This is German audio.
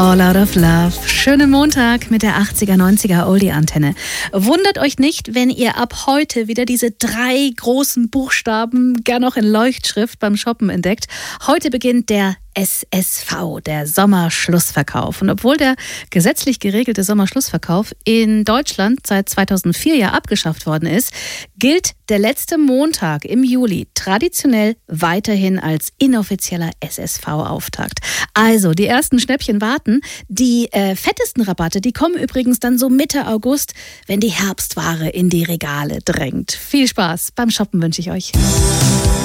All Out of Love. Schönen Montag mit der 80er, 90er Oldie-Antenne. Wundert euch nicht, wenn ihr ab heute wieder diese 3 großen Buchstaben gern noch in Leuchtschrift beim Shoppen entdeckt. Heute beginnt der SSV, der Sommerschlussverkauf. Und obwohl der gesetzlich geregelte Sommerschlussverkauf in Deutschland seit 2004 ja abgeschafft worden ist, gilt der letzte Montag im Juli traditionell weiterhin als inoffizieller SSV-Auftakt. Also die ersten Schnäppchen warten. Die fettesten Rabatte, die kommen übrigens dann so Mitte August, wenn die Herbstware in die Regale drängt. Viel Spaß beim Shoppen wünsche ich euch.